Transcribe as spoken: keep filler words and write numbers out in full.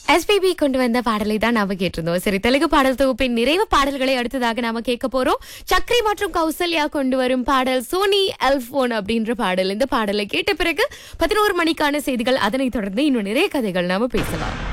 SPB கொண்டு வந்த பாடலை தான் நாம கேட்டிருந்தோம். சரி, தெலுங்கு பாடல் தொகுப்பின் நிறைவு பாடல்களை அடுத்ததாக நாம கேட்க போறோம். சக்ரி மற்றும் கௌசல்யா கொண்டு வரும் பாடல் சோனி எல்போன் அப்படின்ற பாடல். இந்த பாடலை கேட்ட பிறகு பதினோரு மணிக்கான செய்திகள், அதனைத் தொடர்ந்து இன்னும் நிறைய கதைகள் நாம பேசலாம்.